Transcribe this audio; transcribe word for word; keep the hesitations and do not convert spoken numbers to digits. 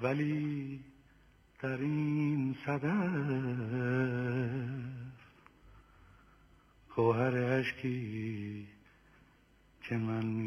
ولی در این صدف گوهر اشکی که من